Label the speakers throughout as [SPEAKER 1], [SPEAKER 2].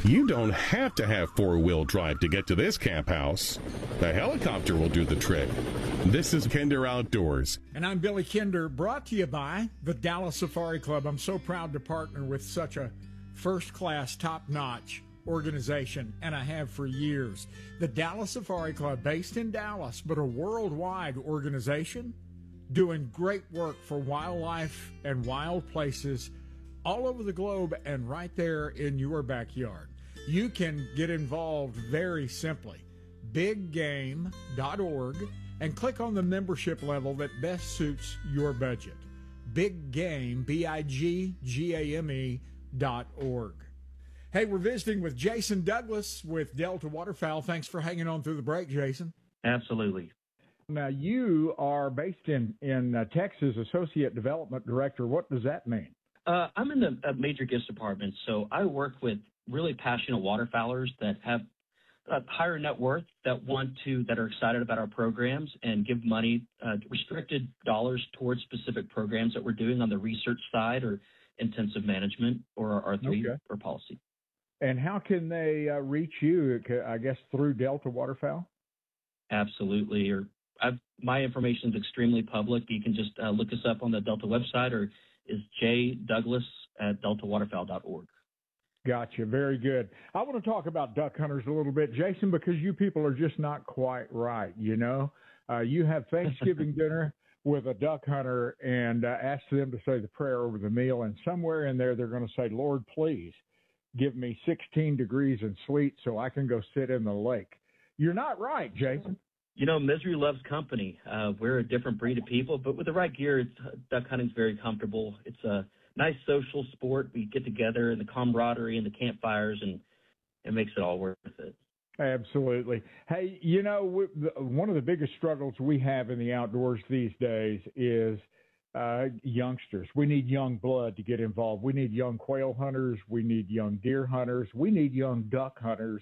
[SPEAKER 1] You don't have to have four-wheel drive to get to this camp house. The helicopter will do the trick. This is Kinder Outdoors.
[SPEAKER 2] And I'm Billy Kinder, brought to you by the Dallas Safari Club. I'm so proud to partner with such a first-class, top-notch organization, and I have for years. The Dallas Safari Club, based in Dallas, but a worldwide organization doing great work for wildlife and wild places all over the globe and right there in your backyard. You can get involved very simply. BigGame.org and click on the membership level that best suits your budget. BigGame, BIGGAME.org. Hey, we're visiting with Jason Douglas with Delta Waterfowl. Thanks for hanging on through the break, Jason.
[SPEAKER 3] Absolutely.
[SPEAKER 2] Now, you are based in Texas, Associate Development Director. What does that mean?
[SPEAKER 3] I'm in the major gifts department, so I work with really passionate waterfowlers that have a higher net worth that are excited about our programs and give money, restricted dollars towards specific programs that we're doing on the research side or intensive management or R3 or policy.
[SPEAKER 2] And how can they reach you? I guess through Delta Waterfowl?
[SPEAKER 3] Absolutely. My information is extremely public. You can just look us up on the Delta website, or is jdouglas@deltawaterfowl.org.
[SPEAKER 2] Gotcha. Very good. I want to talk about duck hunters a little bit, Jason, because you people are just not quite right. You know, you have Thanksgiving dinner with a duck hunter and ask them to say the prayer over the meal, and somewhere in there they're going to say, Lord, please give me 16 degrees and sleet so I can go sit in the lake. You're not right, Jason.
[SPEAKER 3] You know, misery loves company. We're a different breed of people, but with the right gear, duck hunting's very comfortable. It's a nice social sport. We get together and the camaraderie and the campfires, and it makes it all worth it.
[SPEAKER 2] Absolutely. Hey, you know, one of the biggest struggles we have in the outdoors these days is youngsters. We need young blood to get involved. We need young quail hunters. We need young deer hunters. We need young duck hunters.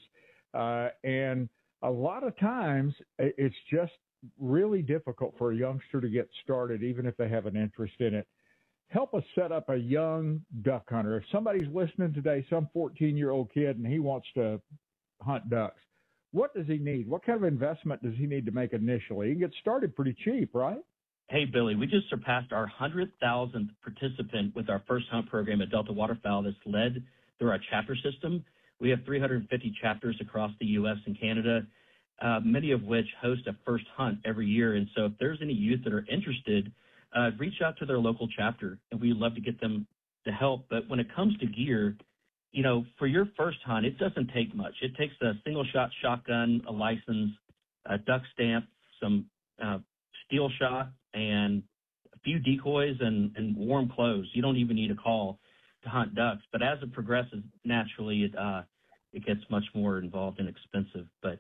[SPEAKER 2] And a lot of times it's just really difficult for a youngster to get started, even if they have an interest in it. Help us set up a young duck hunter. If somebody's listening today, some 14-year-old kid, and he wants to hunt ducks, what does he need? What kind of investment does he need to make initially? He can get started pretty cheap, right?
[SPEAKER 3] Hey, Billy, we just surpassed our 100,000th participant with our first hunt program at Delta Waterfowl that's led through our chapter system. We have 350 chapters across the U.S. and Canada, many of which host a first hunt every year. And so if there's any youth that are interested, reach out to their local chapter, and we'd love to get them to help. But when it comes to gear, you know, for your first hunt, it doesn't take much. It takes a single-shot shotgun, a license, a duck stamp, some steel shot, and a few decoys and warm clothes. You don't even need a call to hunt ducks. But as it progresses, naturally, it gets much more involved and expensive. But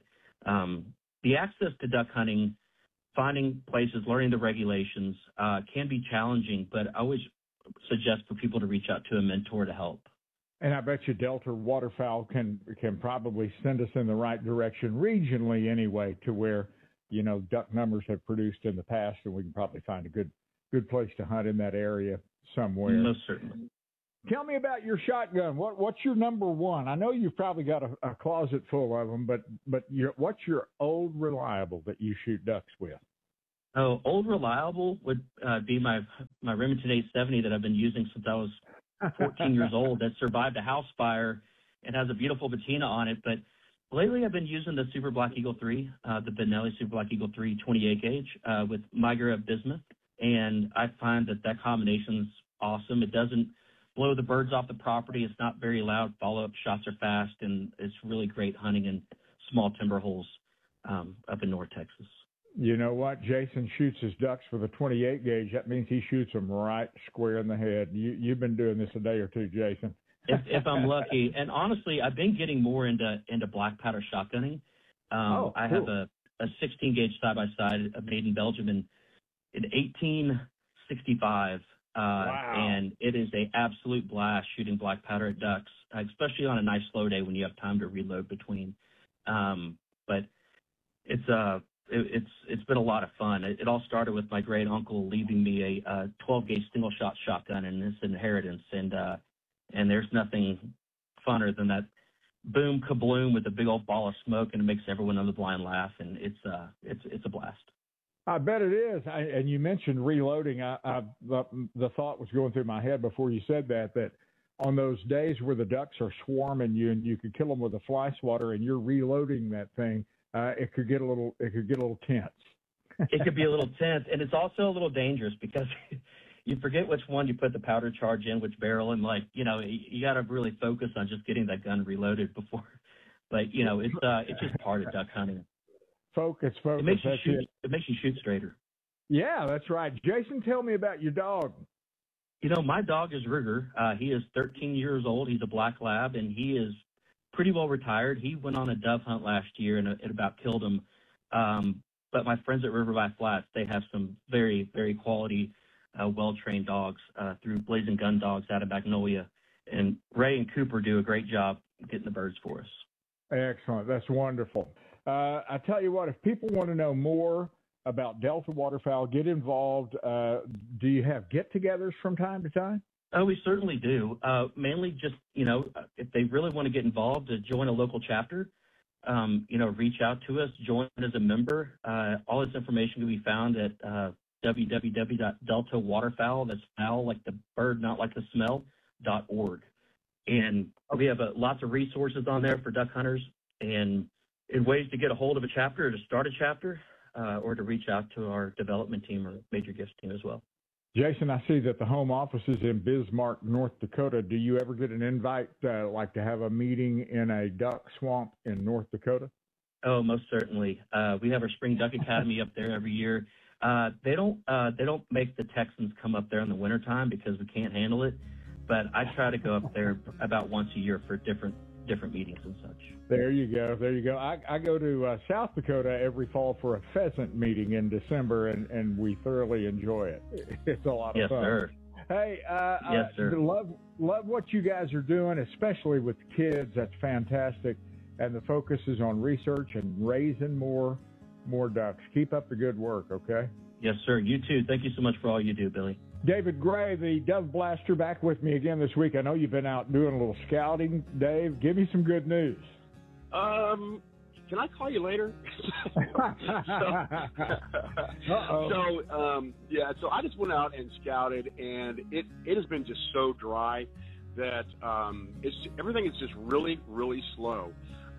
[SPEAKER 3] the access to duck hunting, finding places, learning the regulations can be challenging, but I always suggest for people to reach out to a mentor to help.
[SPEAKER 2] And I bet you Delta Waterfowl can probably send us in the right direction regionally anyway, to where, you know, duck numbers have produced in the past, and we can probably find a good place to hunt in that area somewhere.
[SPEAKER 3] Most certainly.
[SPEAKER 2] Tell me about your shotgun. What's your number one? I know you've probably got a closet full of them, but what's your old reliable that you shoot ducks with?
[SPEAKER 3] Oh, old reliable would be my Remington 870 that I've been using since I was 14 years old, that survived a house fire and has a beautiful patina on it. But lately I've been using the Super Black Eagle 3, the Benelli Super Black Eagle 3 28 gauge with Migra of bismuth. And I find that combination's awesome. It doesn't blow the birds off the property. It's not very loud. Follow-up shots are fast, and it's really great hunting in small timber holes up in North Texas.
[SPEAKER 2] You know what? Jason shoots his ducks with a 28 gauge. That means he shoots them right square in the head. You've been doing this a day or two, Jason.
[SPEAKER 3] If I'm lucky. And honestly, I've been getting more into black powder shotgunning. I have a 16 gauge side-by-side made in Belgium in 1865.
[SPEAKER 2] Wow.
[SPEAKER 3] And it is an absolute blast shooting black powder at ducks, especially on a nice slow day when you have time to reload between. But it's been a lot of fun. It all started with my great uncle leaving me a 12 gauge single shot shotgun and his inheritance. And there's nothing funner than that boom kabloom with a big old ball of smoke, and it makes everyone on the blind laugh, and it's a blast.
[SPEAKER 2] I bet it is. And you mentioned reloading. The thought was going through my head before you said that on those days where the ducks are swarming you and you could kill them with a fly swatter and you're reloading that thing, it could get a little tense.
[SPEAKER 3] It could be a little tense, and it's also a little dangerous because you forget which one you put the powder charge in, which barrel, and you got to really focus on just getting that gun reloaded before. But it's just part of duck hunting.
[SPEAKER 2] Focus.
[SPEAKER 3] It makes you shoot. It makes you shoot straighter.
[SPEAKER 2] Yeah, that's right. Jason, tell me about your dog.
[SPEAKER 3] My dog is Ruger. He is 13 years old. He's a black lab, and he is pretty well retired. He went on a dove hunt last year, and it about killed him. But my friends at Riverby Flats, they have some very, very quality, well-trained dogs through Blazing Gun Dogs out of Magnolia. And Ray and Cooper do a great job getting the birds for us.
[SPEAKER 2] Excellent. That's wonderful. I tell you what, if people want to know more about Delta Waterfowl, get involved. Do you have get-togethers from time to time?
[SPEAKER 3] Oh, we certainly do. Mainly just, if they really want to get involved, to join a local chapter, reach out to us, join as a member. All this information can be found at www.deltawaterfowl, that's fowl like the bird, not like the smell, .org. And we have lots of resources on there for duck hunters and ways to get a hold of a chapter or to start a chapter or to reach out to our development team or major gifts team as well.
[SPEAKER 2] Jason, I see that the home office is in Bismarck, North Dakota. Do you ever get an invite, like to have a meeting in a duck swamp in North Dakota?
[SPEAKER 3] Oh, most certainly. We have our Spring Duck Academy up there every year. They don't make the Texans come up there in the wintertime because we can't handle it. But I try to go up there about once a year for different meetings and such.
[SPEAKER 2] There you go. I go to South Dakota every fall for a pheasant meeting in December, and we thoroughly enjoy it. It's a lot of fun.
[SPEAKER 3] Yes, sir.
[SPEAKER 2] Hey,
[SPEAKER 3] yes, sir.
[SPEAKER 2] Love what you guys are doing, especially with kids. That's fantastic. And the focus is on research and raising more ducks. Keep up the good work, okay?
[SPEAKER 3] Yes, sir. You too. Thank you so much for all you do, Billy.
[SPEAKER 2] David Gray, the Dove Blaster, back with me again this week. I know you've been out doing a little scouting, Dave. Give me some good news.
[SPEAKER 4] Can I call you later? So I just went out and scouted, and it has been just so dry that everything is just really, really slow.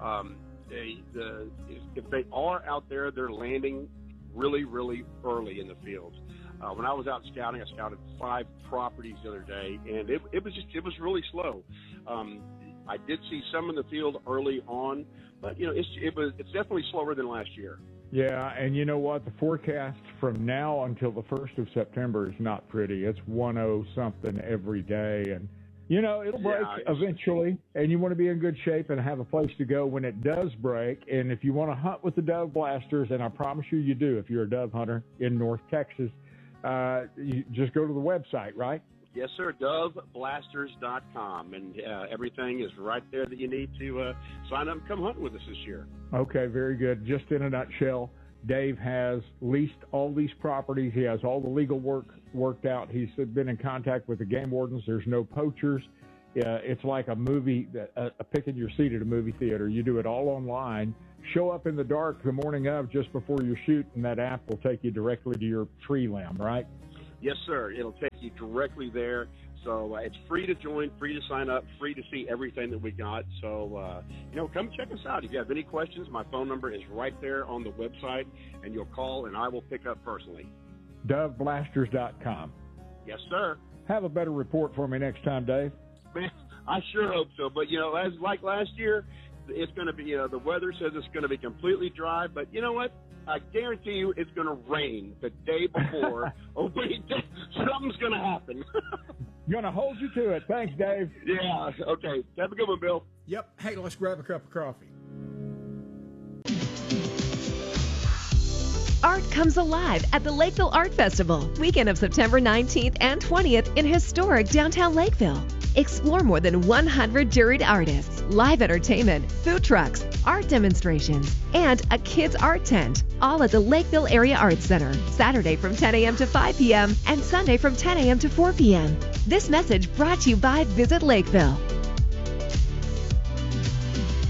[SPEAKER 4] If they are out there, they're landing really, really early in the fields. When I was out scouting, I scouted 5 properties the other day, and it was really slow. I did see some in the field early on, but it's definitely slower than last year.
[SPEAKER 2] Yeah, and you know what? The forecast from now until the 1st of September is not pretty. It's 10 something every day, and it'll break eventually, and you want to be in good shape and have a place to go when it does break. And if you want to hunt with the Dove Blasters, and I promise you do if you're a dove hunter in North Texas, you just go to the website, right?
[SPEAKER 4] Yes, sir, doveblasters.com, and everything is right there that you need to sign up and come hunting with us this year. Okay,
[SPEAKER 2] very good. Just in a nutshell, Dave has leased all these properties. He has all the legal work worked out. He's been in contact with the game wardens. There's no poachers. It's like a movie, a picking your seat at a movie theater. You do it all online. Show up in the dark the morning of, just before you shoot, and that app will take you directly to your tree limb, right?
[SPEAKER 4] Yes, sir. It'll take you directly there. So it's free to join, free to sign up, free to see everything that we got. So, come check us out. If you have any questions, my phone number is right there on the website, and you'll call, and I will pick up personally.
[SPEAKER 2] DoveBlasters.com.
[SPEAKER 4] Yes, sir.
[SPEAKER 2] Have a better report for me next time, Dave.
[SPEAKER 4] Man, I sure hope so. But, as like last year, it's going to be, the weather says it's going to be completely dry. But you know what? I guarantee you it's going to rain the day before opening day. Something's going to happen.
[SPEAKER 2] Going to hold you to it. Thanks, Dave.
[SPEAKER 4] Yeah, okay. Have a good one, Bill.
[SPEAKER 2] Yep. Hey, let's grab a cup of coffee.
[SPEAKER 5] Art comes alive at the Lakeville Art Festival, weekend of September 19th and 20th in historic downtown Lakeville. Explore more than 100 juried artists, live entertainment, food trucks, art demonstrations, and a kids' art tent, all at the Lakeville Area Arts Center, Saturday from 10 a.m. to 5 p.m. and Sunday from 10 a.m. to 4 p.m. This message brought to you by Visit Lakeville.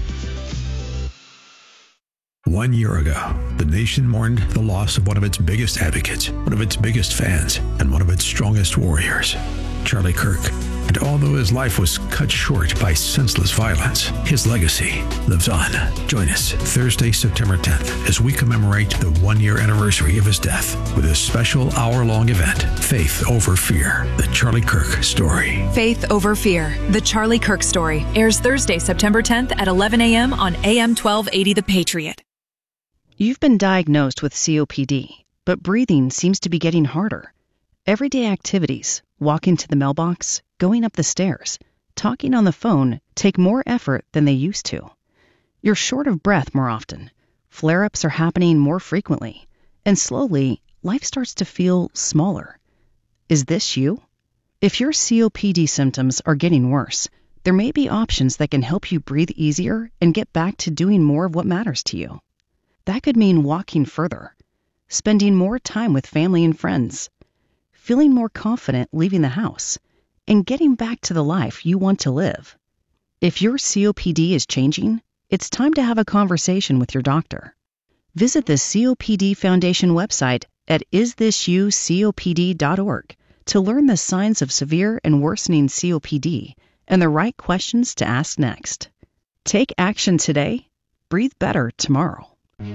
[SPEAKER 6] 1 year ago, the nation mourned the loss of one of its biggest advocates, one of its biggest fans, and one of its strongest warriors, Charlie Kirk. And although his life was cut short by senseless violence, his legacy lives on. Join us Thursday, September 10th, as we commemorate the 1-year anniversary of his death with a special hour-long event, Faith Over Fear, The Charlie Kirk Story.
[SPEAKER 7] Faith Over Fear, The Charlie Kirk Story, airs Thursday, September 10th at 11 a.m. on AM 1280 The Patriot.
[SPEAKER 8] You've been diagnosed with COPD, but breathing seems to be getting harder. Everyday activities, walking to the mailbox, going up the stairs, talking on the phone take more effort than they used to. You're short of breath more often. Flare-ups are happening more frequently. And slowly, life starts to feel smaller. Is this you? If your COPD symptoms are getting worse, there may be options that can help you breathe easier and get back to doing more of what matters to you. That could mean walking further, spending more time with family and friends, feeling more confident leaving the house, and getting back to the life you want to live. If your COPD is changing, it's time to have a conversation with your doctor. Visit the COPD Foundation website at isthisyoucopd.org to learn the signs of severe and worsening COPD and the right questions to ask next. Take action today. Breathe better tomorrow.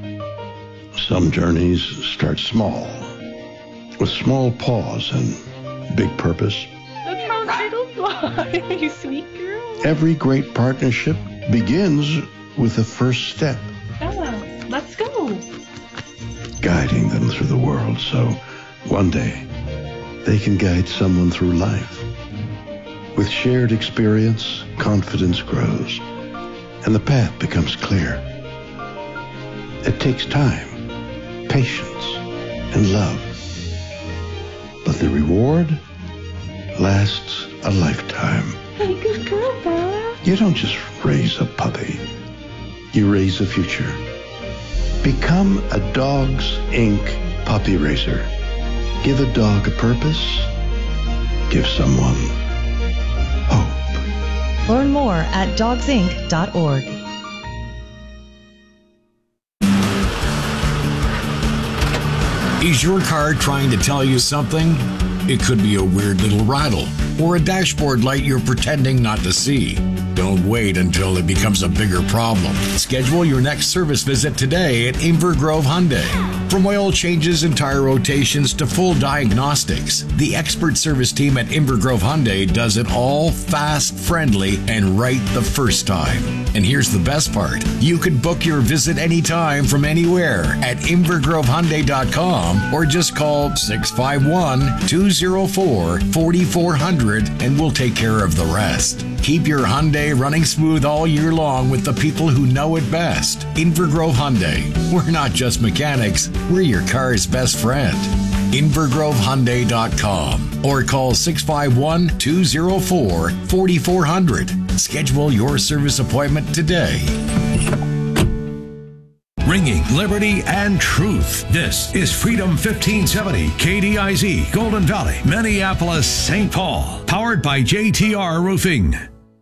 [SPEAKER 9] Some journeys start small, with small pause and big purpose.
[SPEAKER 10] Look how little you are, you sweet girl.
[SPEAKER 9] Every great partnership begins with the first step.
[SPEAKER 10] Bella, let's go.
[SPEAKER 9] Guiding them through the world so one day they can guide someone through life. With shared experience, confidence grows, and the path becomes clear. It takes time, patience, and love. But the reward lasts a lifetime.
[SPEAKER 10] Good girl, Bella.
[SPEAKER 9] You don't just raise a puppy. You raise a future. Become a Dogs Inc. puppy raiser. Give a dog a purpose. Give someone hope.
[SPEAKER 11] Learn more at dogsinc.org.
[SPEAKER 12] Is your car trying to tell you something? It could be a weird little rattle or a dashboard light you're pretending not to see. Don't wait until it becomes a bigger problem. Schedule your next service visit today at Inver Grove Hyundai. From oil changes and tire rotations to full diagnostics, the expert service team at Inver Grove Hyundai does it all fast, friendly, and right the first time. And here's the best part. You can book your visit anytime from anywhere at invergrovehyundai.com or just call 651-204-4400 and we'll take care of the rest. Keep your Hyundai running smooth all year long with the people who know it best. Inver Grove Hyundai. We're not just mechanics, we're your car's best friend. invergrovehyundai.com or call 651-204-4400. Schedule your service appointment today.
[SPEAKER 6] Ringing liberty and truth. This is Freedom 1570, KDIZ, Golden Valley, Minneapolis, St. Paul. Powered by JTR Roofing.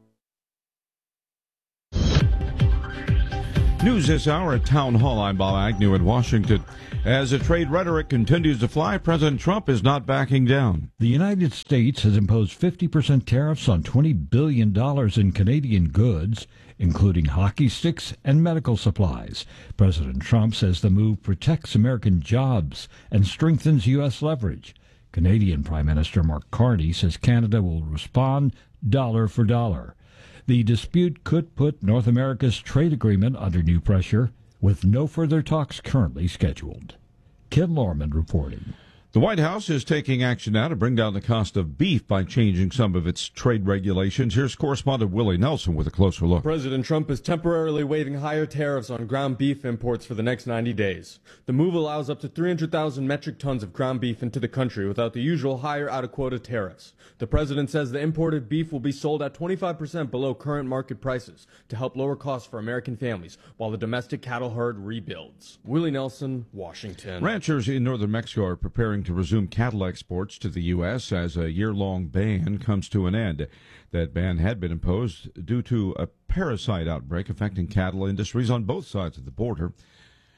[SPEAKER 13] News this hour at Town Hall. I'm Bob Agnew in Washington. As the trade rhetoric continues to fly, President Trump is not backing down.
[SPEAKER 14] The United States has imposed 50% tariffs on $20 billion in Canadian goods, including hockey sticks and medical supplies. President Trump says the move protects American jobs and strengthens U.S. leverage. Canadian Prime Minister Mark Carney says Canada will respond dollar for dollar. The dispute could put North America's trade agreement under new pressure, with no further talks currently scheduled. Ken Lorman reporting.
[SPEAKER 13] The White House is taking action now to bring down the cost of beef by changing some of its trade regulations. Here's correspondent Willie Nelson with a closer look.
[SPEAKER 15] President Trump is temporarily waiving higher tariffs on ground beef imports for the next 90 days. The move allows up to 300,000 metric tons of ground beef into the country without the usual higher out-of-quota tariffs. The president says the imported beef will be sold at 25% below current market prices to help lower costs for American families while the domestic cattle herd rebuilds. Willie Nelson, Washington.
[SPEAKER 13] Ranchers in northern Mexico are preparing to resume cattle exports to the U.S. as a year-long ban comes to an end. That ban had been imposed due to a parasite outbreak affecting cattle industries on both sides of the border.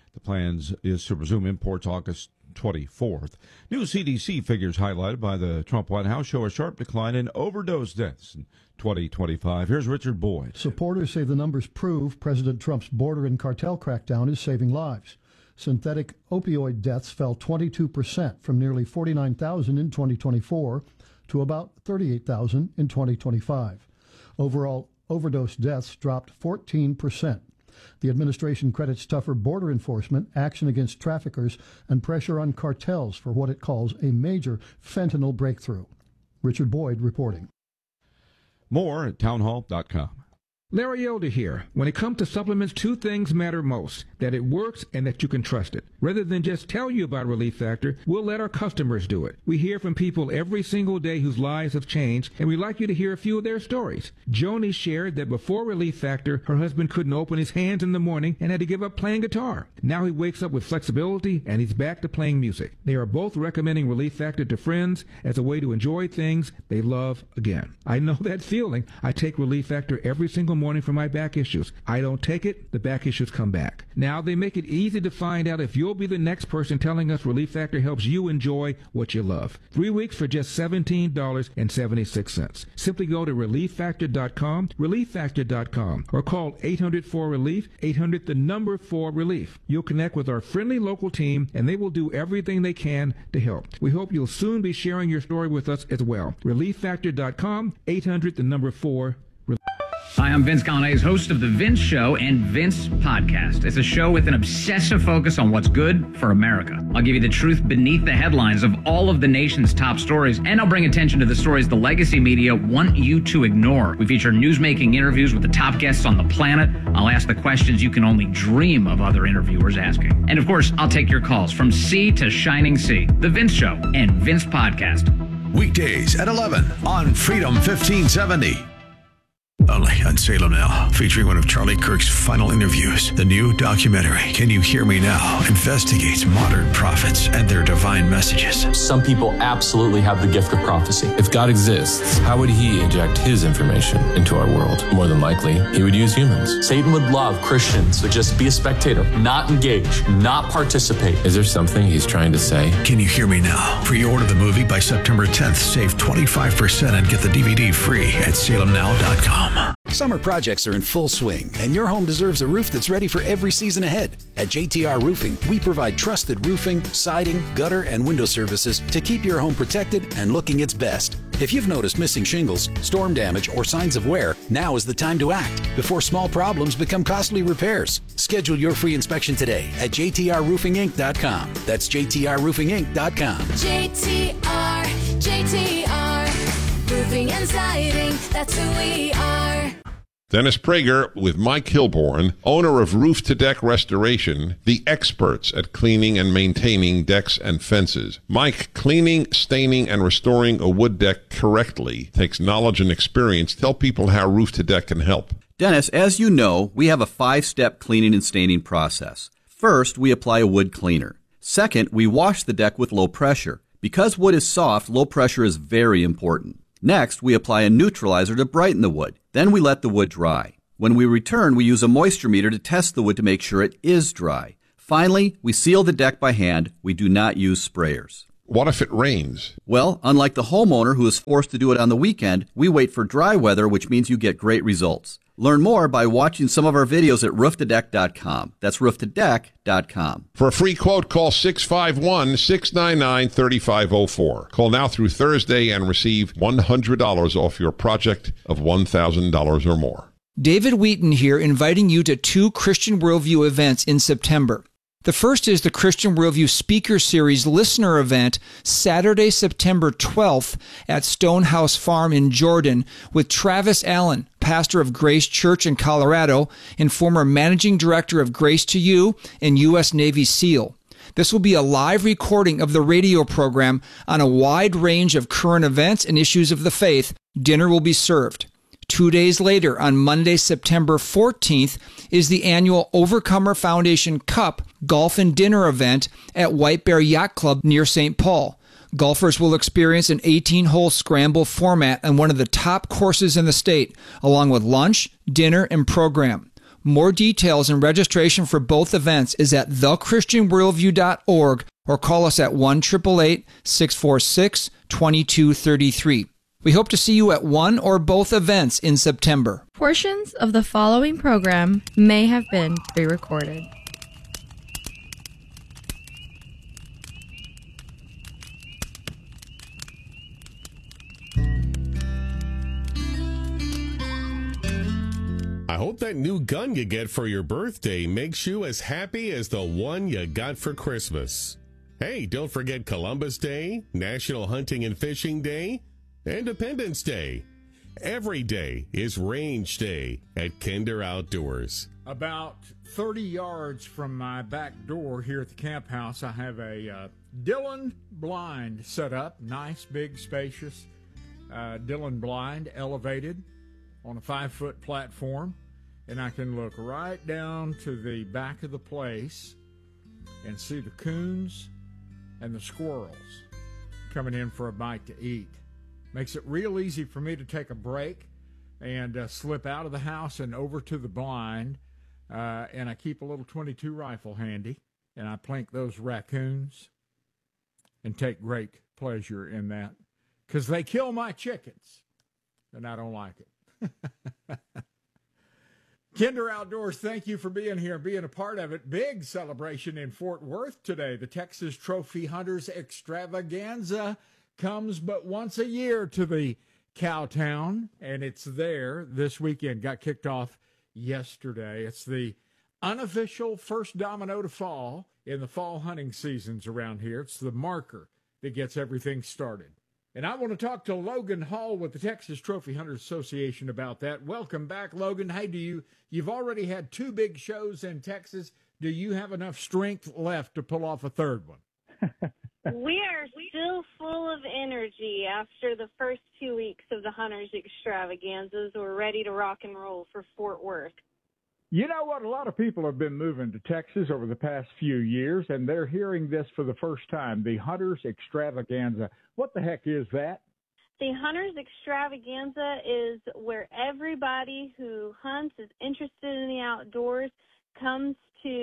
[SPEAKER 13] The plans is to resume imports August 24th. New CDC figures highlighted by the Trump White House show a sharp decline in overdose deaths in 2025. Here's Richard Boyd.
[SPEAKER 16] Supporters say the numbers prove President Trump's border and cartel crackdown is saving lives. Synthetic opioid deaths fell 22% from nearly 49,000 in 2024 to about 38,000 in 2025. Overall, overdose deaths dropped 14%. The administration credits tougher border enforcement, action against traffickers, and pressure on cartels for what it calls a major fentanyl breakthrough. Richard Boyd reporting.
[SPEAKER 13] More at townhall.com.
[SPEAKER 17] Larry Elder here. When it comes to supplements, two things matter most: that it works and that you can trust it. Rather than just tell you about Relief Factor, we'll let our customers do it. We hear from people every single day whose lives have changed, and we'd like you to hear a few of their stories. Joni shared that before Relief Factor, her husband couldn't open his hands in the morning and had to give up playing guitar. Now he wakes up with flexibility and he's back to playing music. They are both recommending Relief Factor to friends as a way to enjoy things they love again. I know that feeling. I take Relief Factor every single morning for my back issues. I don't take it, the back issues come back. Now they make it easy to find out if you'll be the next person telling us Relief Factor helps you enjoy what you love. 3 weeks for just $17.76. Simply go to ReliefFactor.com, ReliefFactor.com, or call 800-4RELIEF, 800-4RELIEF. You'll connect with our friendly local team, and they will do everything they can to help. We hope you'll soon be sharing your story with us as well. ReliefFactor.com, 800-4RELIEF.
[SPEAKER 18] Hi, I'm Vince Callanes, host of The Vince Show and Vince Podcast. It's a show with an obsessive focus on what's good for America. I'll give you the truth beneath the headlines of all of the nation's top stories, and I'll bring attention to the stories the legacy media want you to ignore. We feature newsmaking interviews with the top guests on the planet. I'll ask the questions you can only dream of other interviewers asking. And of course, I'll take your calls from sea to shining sea. The Vince Show and Vince Podcast.
[SPEAKER 6] Weekdays at 11 on Freedom 1570. Only on Salem Now, featuring one of Charlie Kirk's final interviews. The new documentary, Can You Hear Me Now?, investigates modern prophets and their divine messages.
[SPEAKER 19] Some people absolutely have the gift of prophecy. If God exists, how would he inject his information into our world? More than likely, he would use humans. Satan would love Christians to just be a spectator, not engage, not participate. Is there something he's trying to say?
[SPEAKER 6] Can You Hear Me Now? Pre-order the movie by September 10th. Save 25% and get the DVD free at salemnow.com.
[SPEAKER 20] Summer projects are in full swing, and your home deserves a roof that's ready for every season ahead. At JTR Roofing, we provide trusted roofing, siding, gutter, and window services to keep your home protected and looking its best. If you've noticed missing shingles, storm damage, or signs of wear, now is the time to act before small problems become costly repairs. Schedule your free inspection today at jtrroofinginc.com. That's jtrroofinginc.com.
[SPEAKER 21] JTR, roofing and siding, that's who we are.
[SPEAKER 22] Dennis Prager with Mike Hilborn, owner of Roof to Deck Restoration, the experts at cleaning and maintaining decks and fences. Mike, cleaning, staining, and restoring a wood deck correctly takes knowledge and experience. Tell people how Roof to Deck can help.
[SPEAKER 23] Dennis, as you know, we have a 5-step cleaning and staining process. First, we apply a wood cleaner. Second, we wash the deck with low pressure. Because wood is soft, low pressure is very important. Next, we apply a neutralizer to brighten the wood. Then we let the wood dry. When we return, we use a moisture meter to test the wood to make sure it is dry. Finally, we seal the deck by hand. We do not use sprayers.
[SPEAKER 22] What if it rains?
[SPEAKER 23] Well, unlike the homeowner who is forced to do it on the weekend, we wait for dry weather, which means you get great results. Learn more by watching some of our videos at rooftodeck.com. That's rooftodeck.com.
[SPEAKER 22] For a free quote, call 651-699-3504. Call now through Thursday and receive $100 off your project of $1,000 or more.
[SPEAKER 24] David Wheaton here, inviting you to 2 Christian Worldview events in September. The first is the Christian Worldview Speaker Series Listener Event, Saturday, September 12th at Stonehouse Farm in Jordan with Travis Allen, pastor of Grace Church in Colorado and former managing director of Grace to You and U.S. Navy SEAL. This will be a live recording of the radio program on a wide range of current events and issues of the faith. Dinner will be served. 2 days later, on Monday, September 14th, is the annual Overcomer Foundation Cup Golf and Dinner event at White Bear Yacht Club near St. Paul. Golfers will experience an 18-hole scramble format on one of the top courses in the state, along with lunch, dinner, and program. More details and registration for both events is at thechristianworldview.org or call us at 1-888-646-2233. We hope to see you at one or both events in September.
[SPEAKER 1] Portions of the following program may have been pre-recorded.
[SPEAKER 2] I hope that new gun you get for your birthday makes you as happy as the one you got for Christmas. Hey, don't forget Columbus Day, National Hunting and Fishing Day, Independence Day. Every day is Range Day at Kinder Outdoors.
[SPEAKER 3] About 30 yards from my back door here at the camp house, I have a Dillon blind set up. Nice, big, spacious Dillon blind, elevated on a 5-foot platform. And I can look right down to the back of the place and see the coons and the squirrels coming in for a bite to eat. Makes it real easy for me to take a break and slip out of the house and over to the blind. And I keep a little .22 rifle handy, and I plink those raccoons and take great pleasure in that because they kill my chickens, and I don't like it. Kinder Outdoors, thank you for being here and being a part of it. Big celebration in Fort Worth today. The Texas Trophy Hunters Extravaganza comes but once a year to the Cowtown, and it's there this weekend. Got kicked off yesterday. It's the unofficial first domino to fall in the fall hunting seasons around here. It's the marker that gets everything started. And I want to talk to Logan Hall with the Texas Trophy Hunters Association about that. Welcome back, Logan. Hey, you've already had 2 big shows in Texas. Do you have enough strength left to pull off a third one?
[SPEAKER 4] We are still full of energy after the first 2 weeks of the Hunters Extravaganzas. We're ready to rock and roll for Fort Worth.
[SPEAKER 3] You know what? A lot of people have been moving to Texas over the past few years, and they're hearing this for the first time, the Hunters Extravaganza. What the heck is that?
[SPEAKER 4] The Hunters Extravaganza is where everybody who hunts, is interested in the outdoors, comes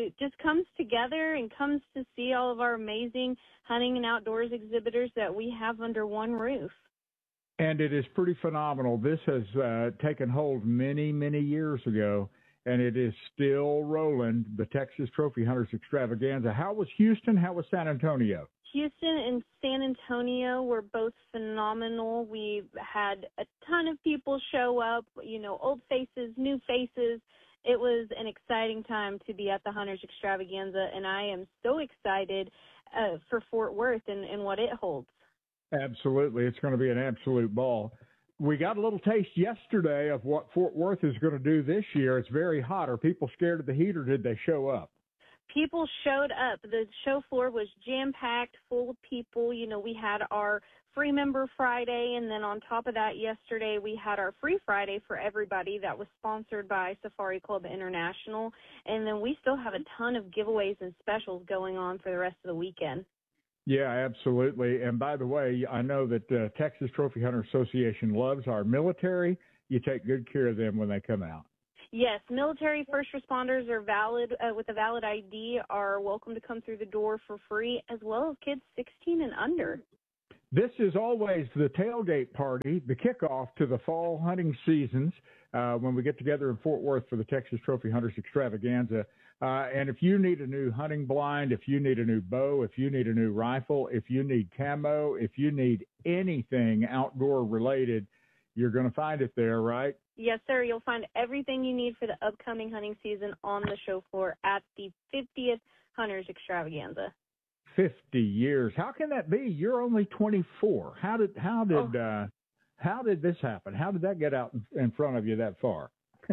[SPEAKER 4] together and comes to see all of our amazing hunting and outdoors exhibitors that we have under one roof.
[SPEAKER 3] And it is pretty phenomenal. This has taken hold many, many years ago, and it is still rolling, the Texas Trophy Hunters Extravaganza. How was Houston? How was San Antonio?
[SPEAKER 4] Houston and San Antonio were both phenomenal. We've had a ton of people show up, old faces, new faces. It was an exciting time to be at the Hunters Extravaganza, and I am so excited for Fort Worth and what it holds.
[SPEAKER 3] Absolutely. It's going to be an absolute ball. We got a little taste yesterday of what Fort Worth is going to do this year. It's very hot. Are people scared of the heat, or did they show up?
[SPEAKER 4] People showed up. The show floor was jam-packed, full of people. We had our free member Friday, and then on top of that, yesterday we had our free Friday for everybody that was sponsored by Safari Club International. And then we still have a ton of giveaways and specials going on for the rest of the weekend.
[SPEAKER 3] Yeah, absolutely. And by the way, I know that Texas Trophy Hunter Association loves our military. You take good care of them when they come out.
[SPEAKER 4] Yes, military first responders are valid with a valid ID are welcome to come through the door for free, as well as kids 16 and under.
[SPEAKER 3] This is always the tailgate party, the kickoff to the fall hunting seasons when we get together in Fort Worth for the Texas Trophy Hunters Extravaganza. And if you need a new hunting blind, if you need a new bow, if you need a new rifle, if you need camo, if you need anything outdoor related, you're going to find it there, right?
[SPEAKER 4] Yes, sir. You'll find everything you need for the upcoming hunting season on the show floor at the 50th Hunters Extravaganza.
[SPEAKER 3] 50 years. How can that be? You're only 24. How did this happen? How did that get out in front of you that far?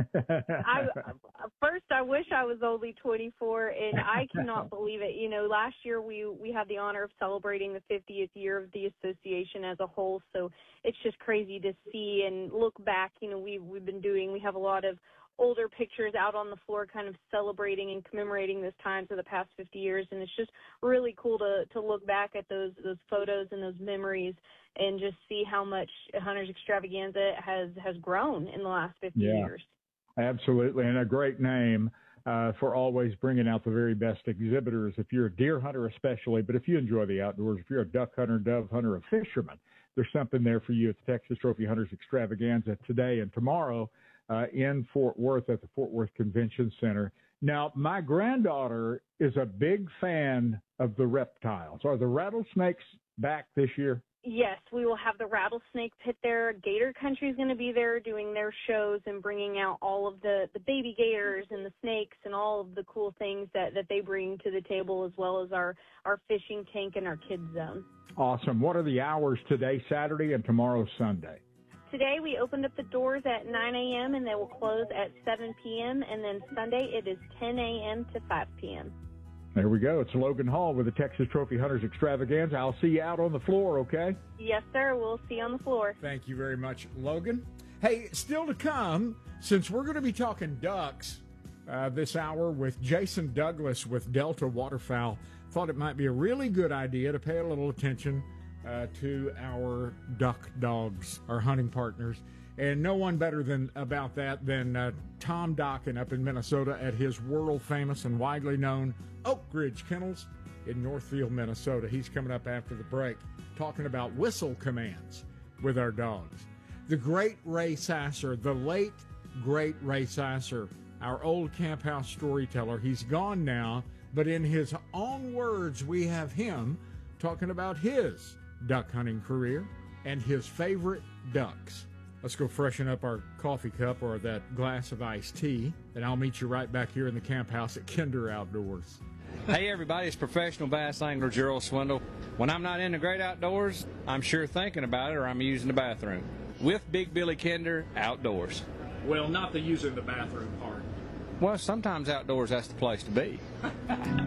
[SPEAKER 4] I wish I was only 24, and I cannot believe it. Last year we had the honor of celebrating the 50th year of the association as a whole, so it's just crazy to see and look back. We have a lot of older pictures out on the floor kind of celebrating and commemorating this time for the past 50 years, and it's just really cool to look back at those photos and those memories and just see how much Hunters Extravaganza has grown in the last 50 years.
[SPEAKER 3] Absolutely, and a great name for always bringing out the very best exhibitors. If you're a deer hunter especially, but if you enjoy the outdoors, if you're a duck hunter, dove hunter, a fisherman, there's something there for you at the Texas Trophy Hunters Extravaganza today and tomorrow in Fort Worth at the Fort Worth Convention Center. Now, my granddaughter is a big fan of the reptiles. Are the rattlesnakes back this year?
[SPEAKER 4] Yes, we will have the rattlesnake pit there. Gator Country is going to be there doing their shows and bringing out all of the baby gators and the snakes and all of the cool things that they bring to the table, as well as our fishing tank and our kids zone.
[SPEAKER 3] Awesome. What are the hours today, Saturday, and tomorrow, Sunday?
[SPEAKER 4] Today we opened up the doors at 9 a.m. and they will close at 7 p.m. And then Sunday it is 10 a.m. to 5 p.m.
[SPEAKER 3] There we go. It's Logan Hall with the Texas Trophy Hunters Extravaganza. I'll see you out on the floor, okay?
[SPEAKER 4] Yes, sir. We'll see you on the floor.
[SPEAKER 3] Thank you very much, Logan. Hey, still to come, since we're going to be talking ducks this hour with Jason Douglas with Delta Waterfowl, thought it might be a really good idea to pay a little attention to our duck dogs, our hunting partners. And no one better than Tom Dokken up in Minnesota at his world-famous and widely known Oak Ridge Kennels in Northfield, Minnesota. He's coming up after the break talking about whistle commands with our dogs. The great Ray Sasser, the late great Ray Sasser, our old camp house storyteller, he's gone now, but in his own words, we have him talking about his duck hunting career and his favorite ducks. Let's go freshen up our coffee cup or that glass of iced tea, and I'll meet you right back here in the camp house at Kinder Outdoors.
[SPEAKER 5] Hey everybody, it's professional bass angler Gerald Swindle. When I'm not in the great outdoors, I'm sure thinking about it or I'm using the bathroom. With Big Billy Kinder Outdoors.
[SPEAKER 3] Well, not the using the bathroom part.
[SPEAKER 5] Well, sometimes outdoors that's the place to be.